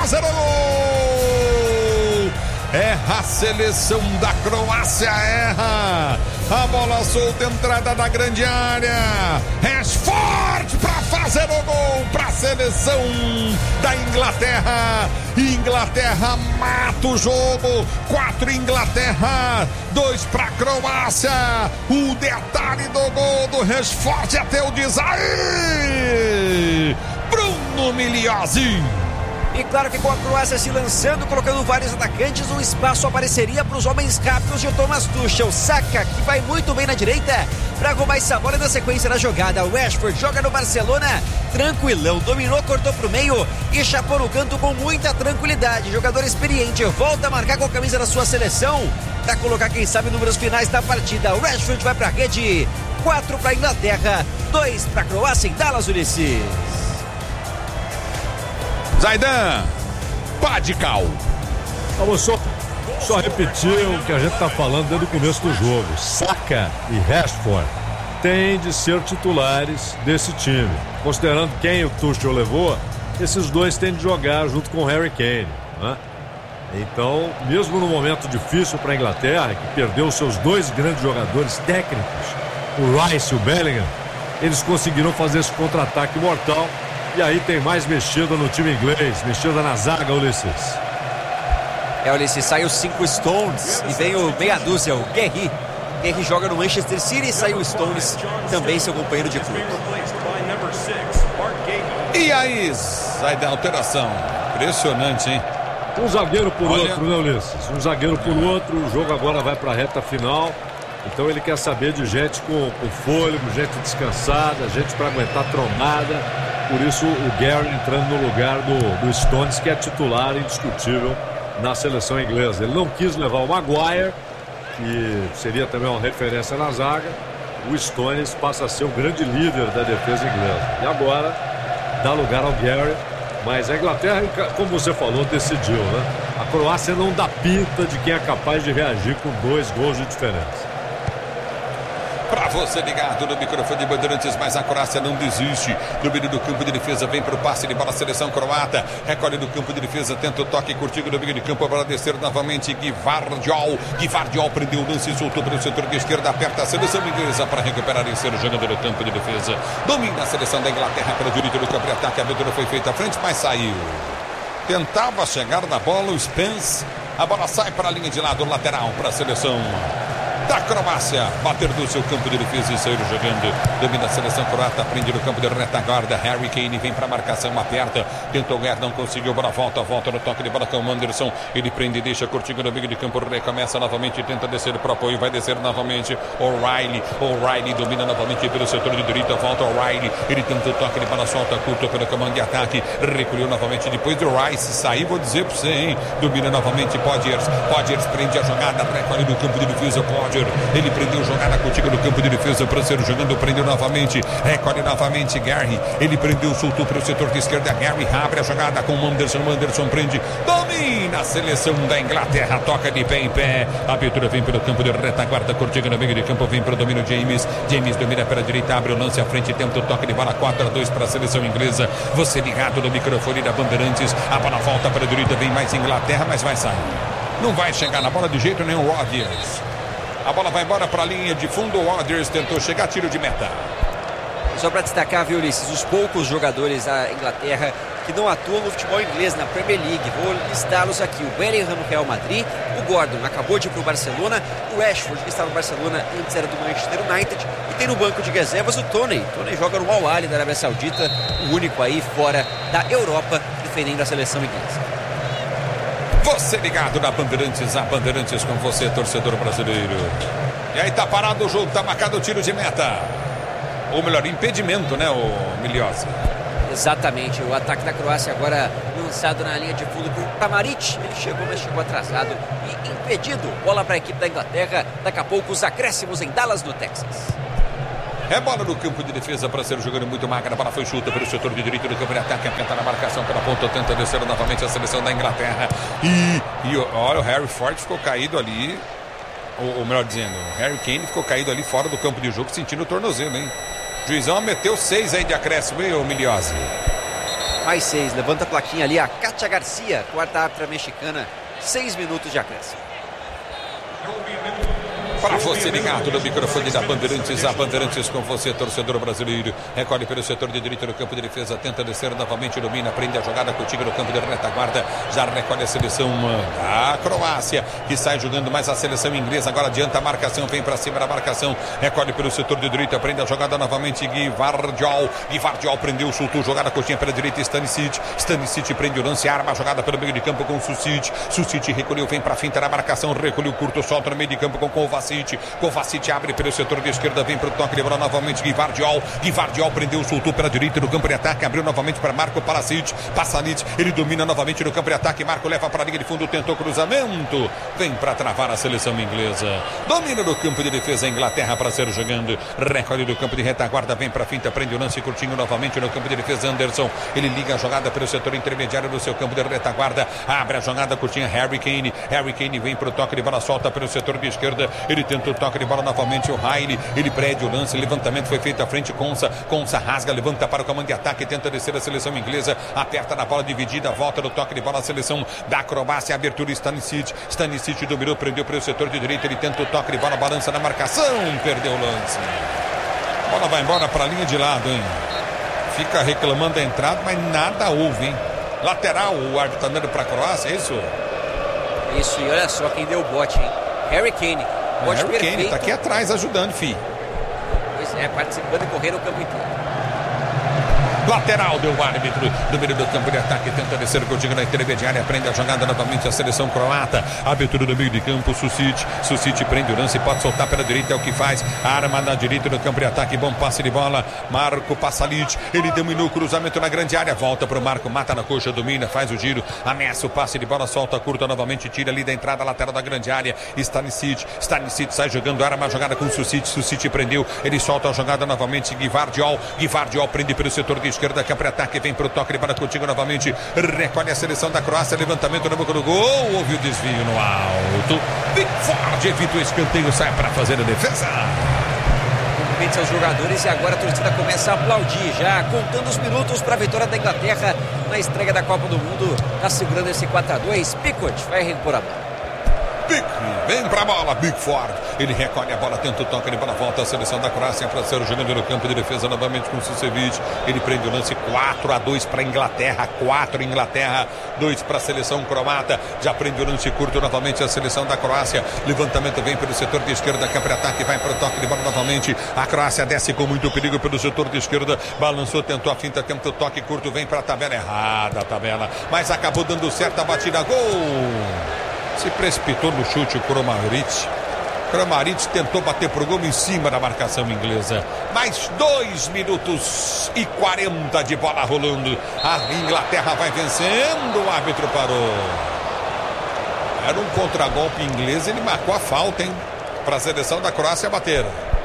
fazer o gol. Erra a seleção da Croácia, erra. A bola solta, entrada da grande área. Rashford para fazer o gol para a seleção da Inglaterra. Inglaterra mata o jogo. 4 Inglaterra, 2 para a Croácia. O detalhe do gol do Rashford até o design. Bruno Migliozzi. E claro que com a Croácia se lançando, colocando vários atacantes, um espaço apareceria para os homens rápidos de Thomas Tuchel. Saka, que vai muito bem na direita, para roubar essa bola na sequência da jogada. O Rashford joga no Barcelona, tranquilão, dominou, cortou para o meio e chapou no canto com muita tranquilidade. Jogador experiente, volta a marcar com a camisa da sua seleção, para colocar, quem sabe, números finais da partida. O Rashford vai para a rede, 4 para a Inglaterra, 2 para a Croácia em Dallas, Ulisses. Zaidan, Padical. Vamos só repetir o que a gente está falando desde o começo do jogo. Saka e Rashford têm de ser titulares desse time. Considerando quem o Tuchel levou, esses dois têm de jogar junto com o Harry Kane, né? Então, mesmo no momento difícil para a Inglaterra, que perdeu seus 2 grandes jogadores técnicos, o Rice e o Bellingham, eles conseguiram fazer esse contra-ataque mortal. E aí tem mais mexida no time inglês, mexida na zaga, Ulisses. Ulisses, sai os 5 Stones e vem o meia dúzia, o Guerri. Guerri joga no Manchester City e sai o Stones, também seu companheiro de clube. E aí, sai da alteração. Impressionante, hein? Um zagueiro por outro, né, Ulisses? Um zagueiro por outro, o jogo agora vai para a reta final. Então ele quer saber de gente com fôlego, gente descansada, gente para aguentar trombada. Por isso o Gary entrando no lugar do Stones, que é titular indiscutível na seleção inglesa. Ele não quis levar o Maguire, que seria também uma referência na zaga. O Stones passa a ser o grande líder da defesa inglesa. E agora dá lugar ao Gary. Mas a Inglaterra, como você falou, decidiu, né? A Croácia não dá pinta de quem é capaz de reagir com 2 gols de diferença. Para você ligado no microfone de Bandeirantes, mas a Croácia não desiste. Domínio do campo de defesa, vem para o passe de bola, seleção croata. Recolhe do campo de defesa, tenta o toque curtinho no meio de campo para descer novamente. Gvardiol prendeu o lance e soltou para o setor de esquerda, aperta a seleção inglesa para recuperar e ser o jogador do campo de defesa. Domina a seleção da Inglaterra pela direita do campo de ataque. A abertura foi feita à frente, mas saiu. Tentava chegar na bola o Spence. A bola sai para a linha de lado, lateral para a seleção da Croácia, bater do seu campo de defesa e sair jogando. Domina a seleção croata, prende no campo de retaguarda. Harry Kane vem para a marcação, aperta, tentou ganhar, não conseguiu, bola volta no toque de bola com o Anderson. Ele prende e deixa curtinho no meio de campo, recomeça novamente, tenta descer para o apoio, vai descer novamente. O'Reilly domina novamente pelo setor de direita, volta O'Reilly, ele tenta o toque de bola, solta curto pelo comando de ataque, recolheu novamente depois do Rice sair, vou dizer para você, hein? Domina novamente Podgers prende a jogada, recolhe no campo de defesa, ele prendeu jogada contigo no campo de defesa para ser jogando, prendeu novamente, recolhe novamente Gary, ele prendeu, soltou para o setor de esquerda, Gary abre a jogada com o Anderson prende, domina a seleção da Inglaterra, toca de pé em pé, a abertura vem pelo campo de retaguarda, contigo no meio de campo, vem para o domínio James domina pela direita, abre o lance à frente, tenta o toque de bola, 4-2 para a seleção inglesa. Você ligado no microfone da Bandeirantes, a bola volta para a direita, vem mais Inglaterra, mas vai sair, não vai chegar na bola de jeito nenhum. Rodgers, a bola vai embora para a linha de fundo. O Rodgers tentou chegar, tiro de meta. Só para destacar, viu, Ulisses, os poucos jogadores da Inglaterra que não atuam no futebol inglês, na Premier League. Vou listá-los aqui. O Bellingham no Real Madrid, o Gordon acabou de ir para o Barcelona, o Rashford, que estava no Barcelona, antes era do Manchester United, e tem no banco de reservas o Toney. Toney joga no Al Ahly da Arábia Saudita, o único aí fora da Europa, defendendo a seleção inglesa. Você ligado na Bandeirantes, a Bandeirantes com você, torcedor brasileiro. E aí tá parado o jogo, tá marcado o tiro de meta. Ou melhor, impedimento, né, o Migliozzi? Exatamente, o ataque da Croácia agora lançado na linha de fundo por Kramaric. Ele chegou, mas chegou atrasado e impedido. Bola para a equipe da Inglaterra, daqui a pouco os acréscimos em Dallas, no Texas. É bola no campo de defesa para ser jogando muito magra. A bola foi chuta pelo setor de direito do campo de ataque. Tenta na marcação pela ponta, tenta descer novamente a seleção da Inglaterra. E olha, o Harry Ford ficou caído ali. Ou melhor dizendo, o Harry Kane ficou caído ali fora do campo de jogo, sentindo o tornozelo, hein? Juizão meteu 6 aí de acréscimo, hein, ô Migliozzi? Mais 6, levanta a plaquinha ali a Kátia Garcia, quarta árbitra mexicana, 6 minutos de acréscimo. Para você ligado no microfone da Bandeirantes, a Bandeirantes com você, torcedor brasileiro. Recolhe pelo setor de direita no campo de defesa, tenta descer novamente, domina, prende a jogada contigo no campo de retaguarda. Já recolhe a seleção da Croácia, que sai jogando mais a seleção inglesa. Agora adianta a marcação, vem para cima da marcação. Recolhe pelo setor de direita, prende a jogada novamente. Gvardiol prendeu, soltou, jogada coxinha pela direita. Stanisic prende o lance, arma a jogada pelo meio de campo com Susic recolheu, vem para a finta da marcação, recolheu curto, solta no meio de campo com Kovacic abre pelo setor de esquerda, vem para o toque de bola novamente. Gvardiol prendeu, soltou pela direita no campo de ataque, abriu novamente para Marco Pasalic, ele domina novamente no campo de ataque. Marco leva para a linha de fundo, tentou cruzamento, vem para travar a seleção inglesa. Domina no campo de defesa a Inglaterra para ser jogando, recolhe do campo de retaguarda, vem para a finta, prende o lance curtinho novamente no campo de defesa. Anderson, ele liga a jogada pelo setor intermediário do seu campo de retaguarda, abre a jogada curtinha. Harry Kane vem para o toque de bola, solta pelo setor de esquerda, ele tenta o toque de bola novamente. O Riley, ele prende o lance, levantamento foi feito à frente. Konsa rasga, levanta para o comando de ataque, tenta descer a seleção inglesa, aperta na bola dividida, volta no toque de bola a seleção da Croácia, abertura. Stanisic dominou, prendeu para o setor de direita, ele tenta o toque de bola, balança na marcação, perdeu o lance. A bola vai embora para a linha de lado, hein? Fica reclamando a entrada, mas nada houve, hein? Lateral, o árbitro tá dando para a Croácia, é isso? Isso, e olha só quem deu o bote, hein? Harry Kane. Harry Kane tá aqui atrás ajudando, filho. Pois é, participando e correndo o campo inteiro. Lateral deu o árbitro do meio do campo de ataque, tenta descer contigo na intermediária, prende a jogada novamente a seleção croata. Abertura do meio de campo, Susic prende o lance, pode soltar pela direita, é o que faz. Arma na direita do campo de ataque, bom passe de bola. Marco Pasalic, ele dominou o cruzamento na grande área, volta pro Marco, mata na coxa, domina, faz o giro, ameaça o passe de bola, solta curta novamente, tira ali da entrada lateral da grande área. Stanisic sai jogando, arma a jogada com Susic prendeu, ele solta a jogada novamente. Gvardiol prende pelo setor de esquerda, que para ataque, vem para o toque de bola contigo novamente, recolhe a seleção da Croácia, levantamento na boca do gol, houve o desvio no alto, Pickford evita o escanteio, sai para fazer a defesa. Cumprimenta seus jogadores e agora a torcida começa a aplaudir, já contando os minutos para a vitória da Inglaterra na estreia da Copa do Mundo, tá segurando esse 4-2, Pickford vai recompor a bola. Vem pra bola, Pickford, ele recolhe a bola, tenta o toque de bola, volta a seleção da Croácia para ser jogando no campo de defesa novamente com Susevic, ele prende o lance, 4-2 para Inglaterra, 4 Inglaterra, 2 para a seleção croata, já prende o lance curto novamente a seleção da Croácia, levantamento vem pelo setor de esquerda, que para ataque, vai para o toque de bola novamente, a Croácia desce com muito perigo pelo setor de esquerda, balançou, tentou a finta, tenta o toque curto, vem para a tabela, errada a tabela, mas acabou dando certo a batida, gol! Se precipitou no chute o Kramaric tentou bater pro gol em cima da marcação inglesa. Mais 2 minutos e 40 de bola rolando. A Inglaterra vai vencendo, o árbitro parou. Era um contragolpe inglês, ele marcou a falta, hein? Para a seleção da Croácia bater.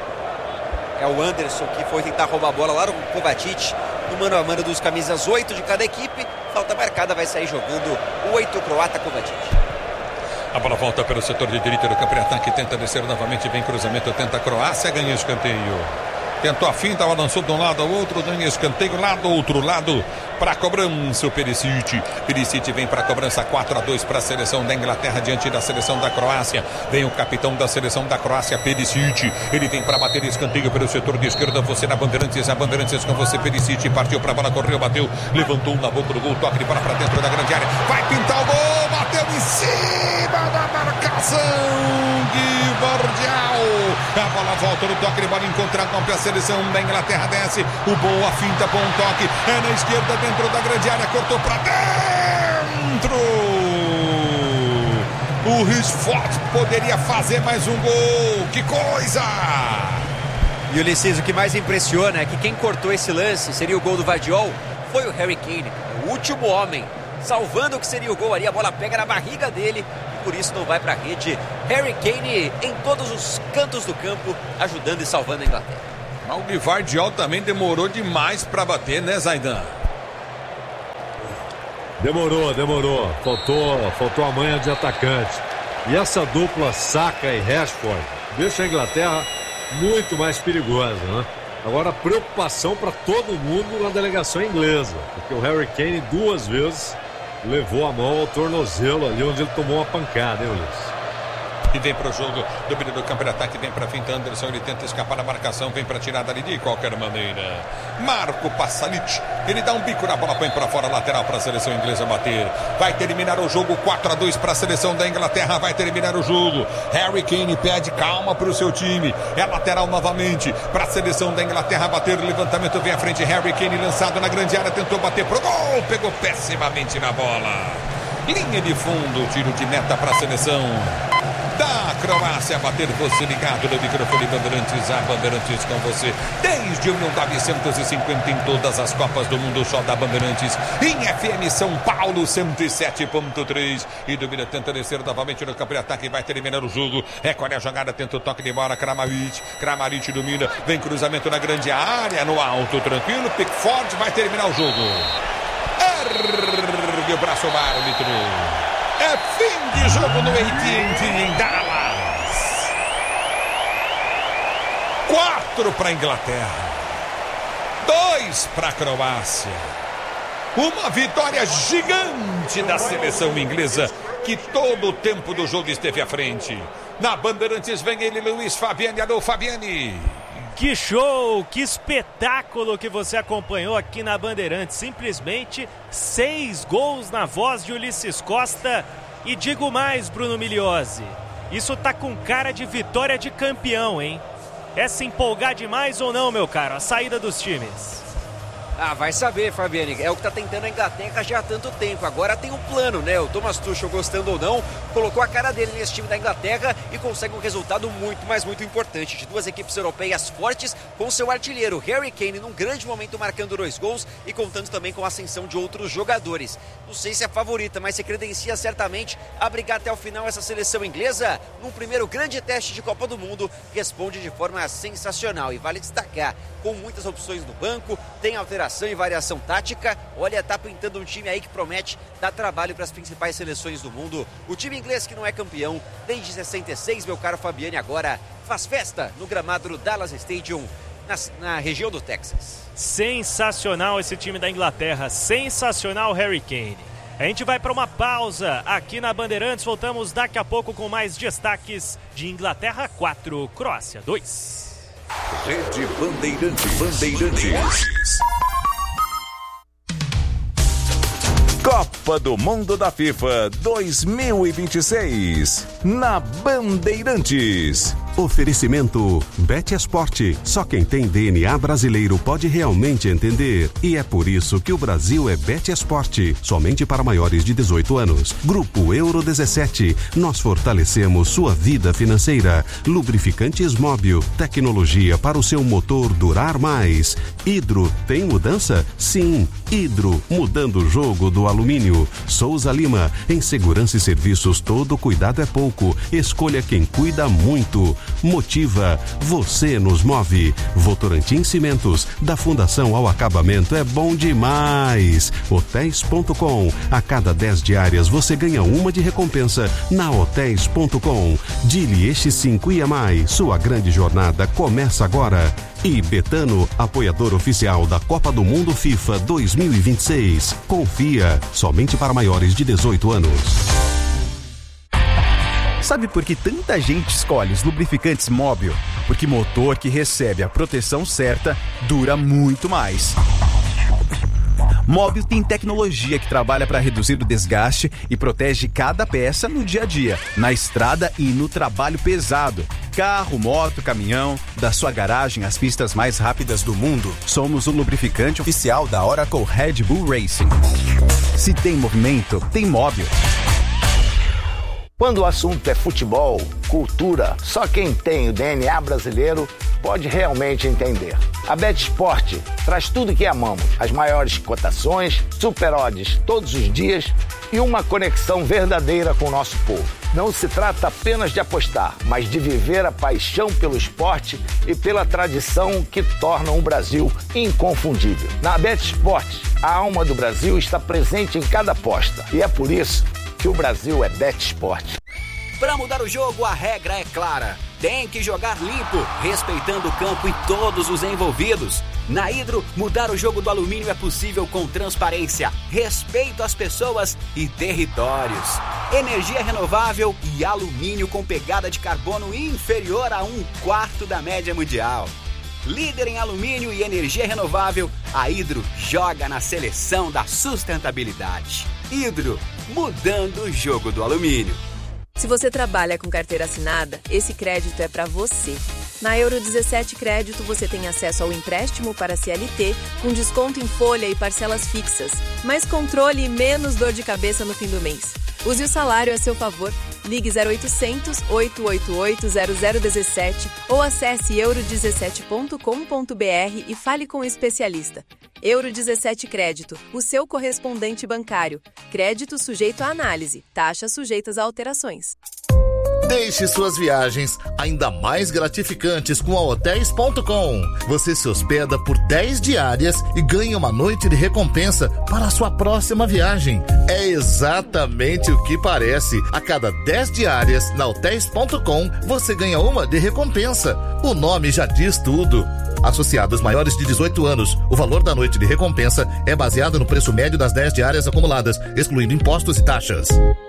É o Anderson que foi tentar roubar a bola lá no Kovacic, no mano a mano dos camisas 8 de cada equipe. Falta marcada, vai sair jogando o 8 croata Kovacic. A bola volta pelo setor de direita do campo de ataque, tenta descer novamente, vem cruzamento, tenta a Croácia, ganha escanteio. Tentou a finta, balançou de um lado ao outro, ganha escanteio lá do outro lado, para a cobrança o Perisic. Perisic vem para a cobrança, 4-2 para a seleção da Inglaterra diante da seleção da Croácia. Vem o capitão da seleção da Croácia, Perisic. Ele vem para bater escanteio pelo setor de esquerda, você na Bandeirantes, a Bandeirantes com você, Perisic. Partiu para a bola, correu, bateu, levantou na boca do gol, toque de bola para dentro da grande área. Vai pintar o gol, bateu em cima da marcação. Gvardiol. A bola volta no toque de bola, encontra a seleção da Inglaterra, desce. O boa finta, bom toque. É na esquerda, dentro da grande área, cortou para dentro. O Rashford poderia fazer mais um gol. Que coisa! E Ulisses, o que mais impressiona é que quem cortou esse lance, seria o gol do Gvardiol, foi o Harry Kane, o último homem, salvando o que seria o gol ali. A bola pega na barriga dele, por isso não vai para a rede. Harry Kane em todos os cantos do campo, ajudando e salvando a Inglaterra. O Gvardiol também demorou demais para bater, né, Zaidan? Demorou. Faltou a manha de atacante. E essa dupla Saka e Rashford deixa a Inglaterra muito mais perigosa, né? Agora, preocupação para todo mundo na delegação inglesa, porque o Harry Kane 2 vezes levou a mão ao tornozelo ali onde ele tomou uma pancada, hein, Ulisses? E vem para o jogo, domínio do campo de ataque, vem para finta Anderson, ele tenta escapar da marcação, vem para tirar dali de qualquer maneira. Marco Pasalic, ele dá um bico na bola, põe para fora, lateral para a seleção inglesa bater. Vai terminar o jogo 4-2 para a seleção da Inglaterra, vai terminar o jogo. Harry Kane pede calma para o seu time, é lateral novamente para a seleção da Inglaterra bater, levantamento vem à frente, Harry Kane lançado na grande área, tentou bater pro gol, pegou pessimamente na bola. Linha de fundo, tiro de meta para a seleção da Croácia bater. Você ligado no microfone Bandeirantes, a Bandeirantes com você desde 1950 em todas as Copas do Mundo, só da Bandeirantes em FM São Paulo 107.3 e domina, tenta descer novamente no campo de ataque, vai terminar o jogo, recolhe a jogada, tenta o toque de bola, Kramaric domina, vem cruzamento na grande área, no alto, tranquilo, Pickford vai terminar o jogo. Ergue o braço o árbitro. É fim de jogo no AT&T em Dallas. 4 para a Inglaterra, 2 para a Croácia. Uma vitória gigante da seleção inglesa, que todo o tempo do jogo esteve à frente. Na Bandeirantes vem ele, Luiz Fabiani. Alô, Fabiani. Que show, que espetáculo que você acompanhou aqui na Bandeirantes. Simplesmente 6 gols na voz de Ulisses Costa. E digo mais, Bruno Migliozzi, isso tá com cara de vitória de campeão, hein? É se empolgar demais ou não, meu caro, a saída dos times? Ah, vai saber, Fabiani. É o que tá tentando a Inglaterra já há tanto tempo. Agora tem um plano, né? O Thomas Tuchel, gostando ou não, colocou a cara dele nesse time da Inglaterra e consegue um resultado muito, mas muito importante. De 2 equipes europeias fortes, com seu artilheiro Harry Kane num grande momento marcando 2 gols e contando também com a ascensão de outros jogadores. Não sei se é favorita, mas se credencia certamente a brigar até o final essa seleção inglesa. Num primeiro grande teste de Copa do Mundo, responde de forma sensacional. E vale destacar, com muitas opções no banco, tem alteração e variação tática. Olha, tá pintando um time aí que promete dar trabalho para as principais seleções do mundo. O time inglês, que não é campeão desde 66, meu caro Fabiani, agora faz festa no gramado do Dallas Stadium, na região do Texas. Sensacional esse time da Inglaterra, sensacional Harry Kane. A gente vai para uma pausa aqui na Bandeirantes, voltamos daqui a pouco com mais destaques de Inglaterra 4, Croácia 2. Rede Bandeirantes. Copa do Mundo da FIFA 2026 na Bandeirantes. Oferecimento BetEsport. Só quem tem DNA brasileiro pode realmente entender. E é por isso que o Brasil é BetEsport. Somente para maiores de 18 anos. Grupo Euro 17. Nós fortalecemos sua vida financeira. Lubrificantes Móbil. Tecnologia para o seu motor durar mais. Hidro. Tem mudança? Sim. Hidro. Mudando o jogo do alumínio. Souza Lima. Em segurança e serviços, todo cuidado é pouco. Escolha quem cuida muito. Motiva, você nos move. Votorantim Cimentos, da fundação ao acabamento é bom demais. Hotéis.com, a cada 10 diárias você ganha uma de recompensa na Hotéis.com. Dili X5 e mais, sua grande jornada começa agora. E Betano, apoiador oficial da Copa do Mundo FIFA 2026. Confia, somente para maiores de 18 anos. Sabe por que tanta gente escolhe os lubrificantes Móbil? Porque motor que recebe a proteção certa dura muito mais. Móbil tem tecnologia que trabalha para reduzir o desgaste e protege cada peça no dia a dia, na estrada e no trabalho pesado. Carro, moto, caminhão, da sua garagem às pistas mais rápidas do mundo. Somos o lubrificante oficial da Oracle Red Bull Racing. Se tem movimento, tem Móbil. Quando o assunto é futebol, cultura, só quem tem o DNA brasileiro pode realmente entender. A BetEsport traz tudo que amamos, as maiores cotações, super odds todos os dias e uma conexão verdadeira com o nosso povo. Não se trata apenas de apostar, mas de viver a paixão pelo esporte e pela tradição que tornam o Brasil inconfundível. Na BetEsport, a alma do Brasil está presente em cada aposta e é por isso que o Brasil é BetEsport. Para mudar o jogo, a regra é clara. tem que jogar limpo, respeitando o campo e todos os envolvidos. Na Hidro, mudar o jogo do alumínio é possível com transparência, respeito às pessoas e territórios. Energia renovável e alumínio com pegada de carbono inferior a 1/4 da média mundial. Líder em alumínio e energia renovável, a Hidro joga na seleção da sustentabilidade. Hidro, mudando o jogo do alumínio. Se você trabalha com carteira assinada, esse crédito é para você. Na Euro 17 Crédito, você tem acesso ao empréstimo para CLT, com desconto em folha e parcelas fixas, mais controle e menos dor de cabeça no fim do mês. Use o salário a seu favor. Ligue 0800 888 0017 ou acesse euro17.com.br e fale com o especialista. Euro 17 Crédito, o seu correspondente bancário. Crédito sujeito a análise. Taxas sujeitas a alterações. Deixe suas viagens ainda mais gratificantes com a Hotels.com. Você se hospeda por 10 diárias e ganha uma noite de recompensa para a sua próxima viagem. É exatamente o que parece. A cada 10 diárias na Hotels.com, você ganha uma de recompensa. O nome já diz tudo. Associados maiores de 18 anos, o valor da noite de recompensa é baseado no preço médio das 10 diárias acumuladas, excluindo impostos e taxas.